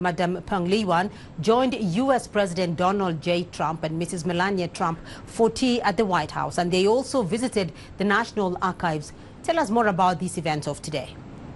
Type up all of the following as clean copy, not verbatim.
Madam Peng Liyuan joined U.S. President Donald J. Trump and Mrs. Melania Trump for tea at the White House, and they also visited the National Archives. Tell us more about these events of today.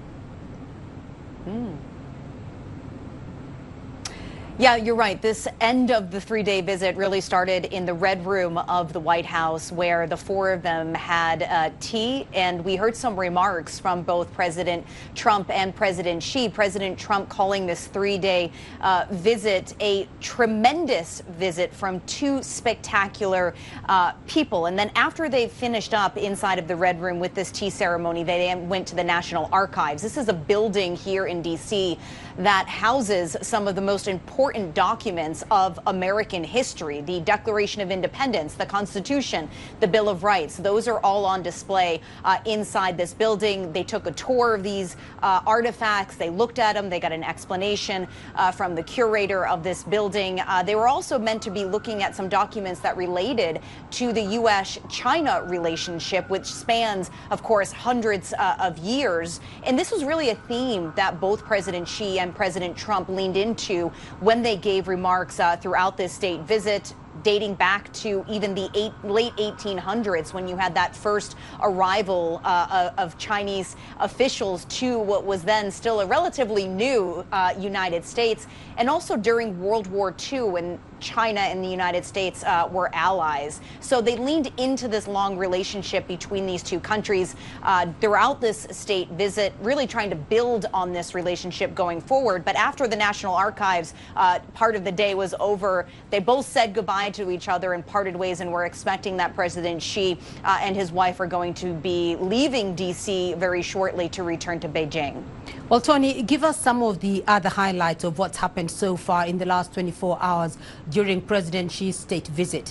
Yeah, you're right. This end of the three-day visit really started in the Red Room of the White House, where the four of them had tea, and we heard some remarks from both President Trump and President Xi. President Trump calling this three-day visit a tremendous visit from two spectacular people. And then after they finished up inside of the Red Room with this tea ceremony, they then went to the National Archives. This is a building here in D.C. that houses some of the most important documents of American history: the Declaration of Independence, the Constitution, the Bill of Rights. Those are all on display inside this building. They took a tour of these artifacts. They looked at them. They got an explanation from the curator of this building. They were also meant to be looking at some documents that related to the U.S.-China relationship, which spans, of course, hundreds of years. And this was really a theme that both President Xi and President Trump leaned into when they gave remarks throughout this state visit, dating back to even the late 1800s, when you had that first arrival of Chinese officials to what was then still a relatively new United States, and also during World War II, when China and the United States were allies. So they leaned into this long relationship between these two countries throughout this state visit, really trying to build on this relationship going forward. But after the National Archives part of the day was over, they both said goodbye to each other and parted ways, and we're expecting that President Xi and his wife are going to be leaving D.C. very shortly to return to Beijing. Well, Tony, give us some of the other highlights of what's happened so far in the last 24 hours during President Xi's state visit.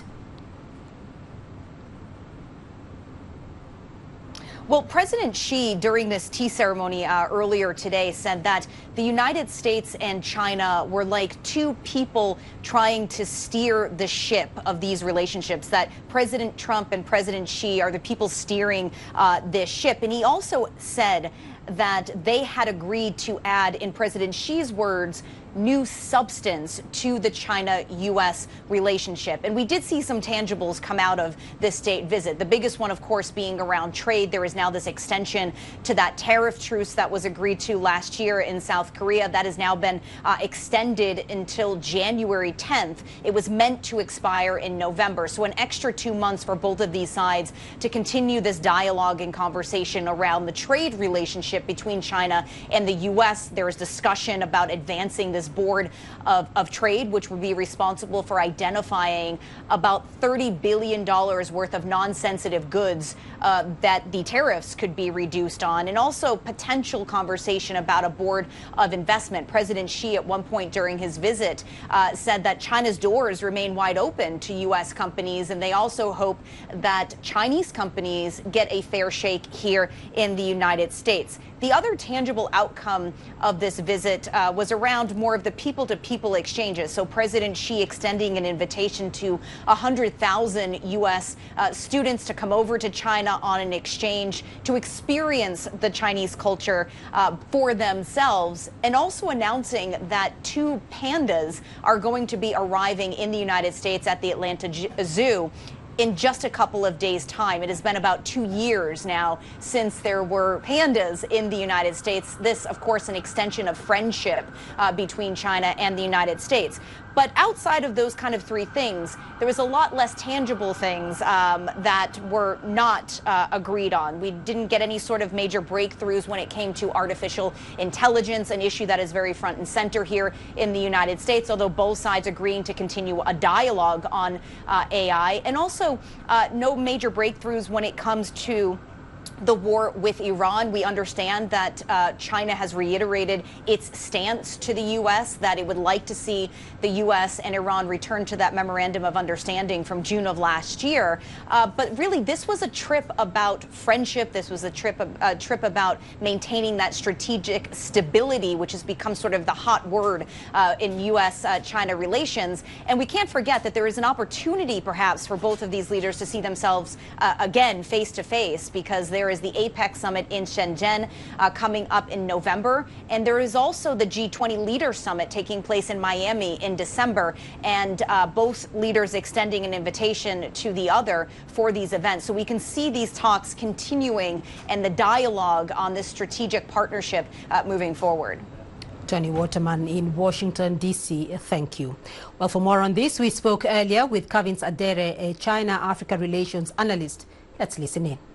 Well, President Xi, during this tea ceremony earlier today, said that the United States and China were like two people trying to steer the ship of these relationships, that President Trump and President Xi are the people steering this ship. And he also said that they had agreed to add, in President Xi's words, new substance to the China-U.S. relationship. And we did see some tangibles come out of this state visit. The biggest one, of course, being around trade. There is now this extension to that tariff truce that was agreed to last year in South Korea. That has now been extended until January 10th. It was meant to expire in November. So an extra 2 months for both of these sides to continue this dialogue and conversation around the trade relationship between China and the U.S. There is discussion about advancing this board of trade, which would be responsible for identifying about $30 billion worth of non-sensitive goods that the tariffs could be reduced on, and also potential conversation about a board of investment. President Xi, at one point during his visit, said that China's doors remain wide open to U.S. companies, and they also hope that Chinese companies get a fair shake here in the United States. The other tangible outcome of this visit was around more of the people-to-people exchanges. So President Xi extending an invitation to 100,000 U.S. Students to come over to China on an exchange to experience the Chinese culture for themselves, and also announcing that two pandas are going to be arriving in the United States at the Atlanta Zoo in just a couple of days' time. It has been about 2 years now since there were pandas in the United States. This, of course, an extension of friendship between China and the United States. But outside of those kind of three things, there was a lot less tangible things that were not agreed on. We didn't get any sort of major breakthroughs when it came to artificial intelligence, an issue that is very front and center here in the United States, although both sides agreeing to continue a dialogue on AI. And also no major breakthroughs when it comes to the war with Iran. We understand that China has reiterated its stance to the U.S. that it would like to see the U.S. and Iran return to that memorandum of understanding from June of last year. But really, this was a trip about friendship. This was a trip about maintaining that strategic stability, which has become sort of the hot word in U.S.-China relations. And we can't forget that there is an opportunity, perhaps, for both of these leaders to see themselves again face to face, because there is the APEC summit in Shenzhen coming up in November. And there is also the G20 Leaders Summit taking place in Miami in December. And both leaders extending an invitation to the other for these events. So we can see these talks continuing and the dialogue on this strategic partnership moving forward. Tony Waterman in Washington, D.C. Thank you. Well, for more on this, we spoke earlier with Kavins Adere, a China-Africa relations analyst. Let's listen in.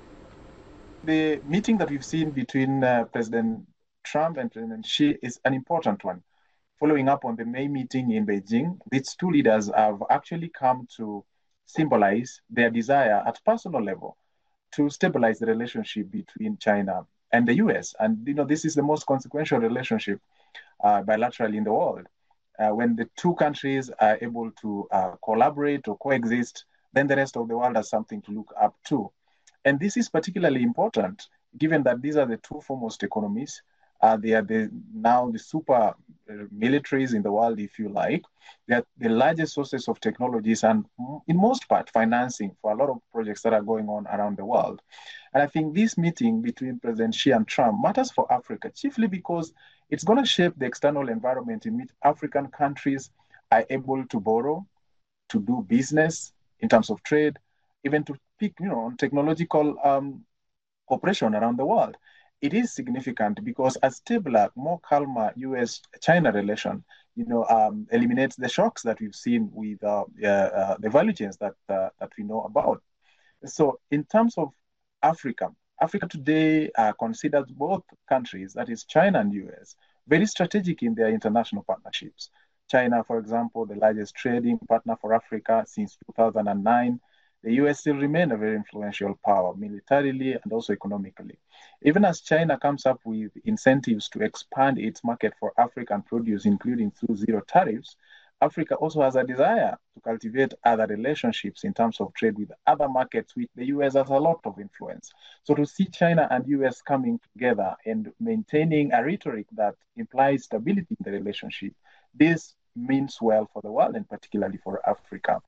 The meeting that we've seen between President Trump and President Xi is an important one. Following up on the May meeting in Beijing, these two leaders have actually come to symbolize their desire at personal level to stabilize the relationship between China and the U.S. And, this is the most consequential relationship bilaterally in the world. When the two countries are able to collaborate or coexist, then the rest of the world has something to look up to. And this is particularly important, given that these are the two foremost economies. They are now the super militaries in the world, if you like. They are the largest sources of technologies and, in most part, financing for a lot of projects that are going on around the world. And I think this meeting between President Xi and Trump matters for Africa, chiefly because it's going to shape the external environment in which African countries are able to borrow, to do business in terms of trade, even to pick, on technological cooperation around the world. It is significant because a stabler, more calmer U.S.-China relation, eliminates the shocks that we've seen with the value chains that we know about. So in terms of Africa today considers both countries, that is China and U.S., very strategic in their international partnerships. China, for example, the largest trading partner for Africa since 2009. The U.S. still remains a very influential power militarily and also economically. Even as China comes up with incentives to expand its market for African produce, including through zero tariffs, Africa also has a desire to cultivate other relationships in terms of trade with other markets, which the U.S. has a lot of influence. So to see China and U.S. coming together and maintaining a rhetoric that implies stability in the relationship, this means well for the world and particularly for Africa.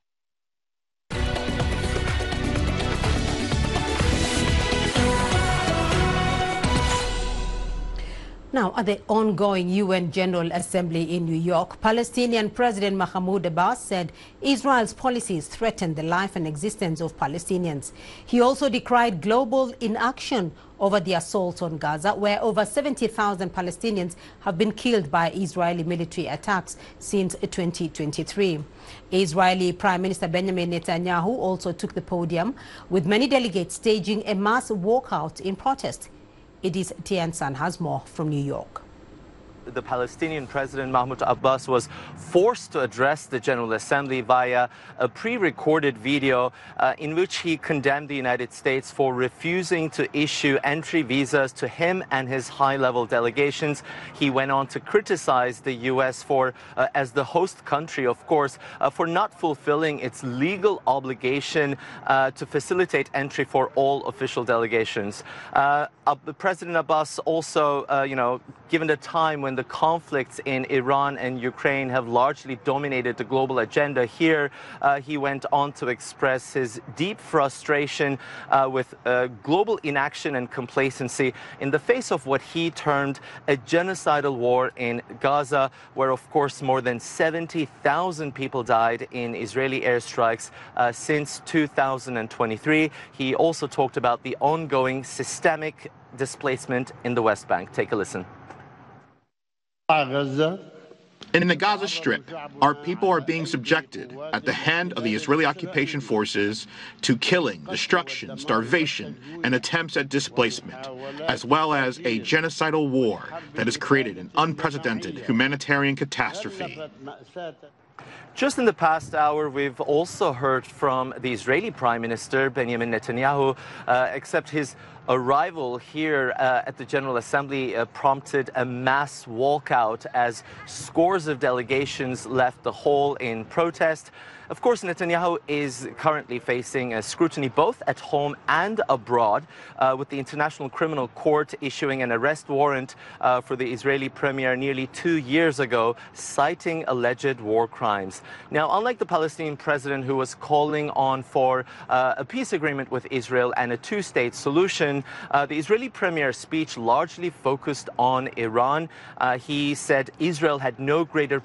Now, at the ongoing UN General Assembly in New York, Palestinian President Mahmoud Abbas said Israel's policies threaten the life and existence of Palestinians. He also decried global inaction over the assaults on Gaza, where over 70,000 Palestinians have been killed by Israeli military attacks since 2023. Israeli Prime Minister Benjamin Netanyahu also took the podium, with many delegates staging a mass walkout in protest. Idis Tiansan has more from New York. The Palestinian President Mahmoud Abbas was forced to address the General Assembly via a pre-recorded video in which he condemned the United States for refusing to issue entry visas to him and his high-level delegations. He went on to criticize the U.S. for, as the host country, of course, for not fulfilling its legal obligation to facilitate entry for all official delegations. President Abbas also, given the time when the conflicts in Iran and Ukraine have largely dominated the global agenda here, he went on to express his deep frustration with global inaction and complacency in the face of what he termed a genocidal war in Gaza, where, of course, more than 70,000 people died in Israeli airstrikes since 2023. He also talked about the ongoing systemic displacement in the West Bank. Take a listen. In the Gaza Strip, our people are being subjected at the hand of the Israeli occupation forces to killing, destruction, starvation, and attempts at displacement, as well as a genocidal war that has created an unprecedented humanitarian catastrophe. Just in the past hour, we've also heard from the Israeli Prime Minister, Benjamin Netanyahu, except his arrival here at the General Assembly prompted a mass walkout as scores of delegations left the hall in protest. Of course, Netanyahu is currently facing scrutiny both at home and abroad, with the International Criminal Court issuing an arrest warrant for the Israeli premier nearly 2 years ago, citing alleged war crimes. crimes. Now, unlike the Palestinian president who was calling on for a peace agreement with Israel and a two-state solution, the Israeli premier's speech largely focused on Iran. He said Israel had no greater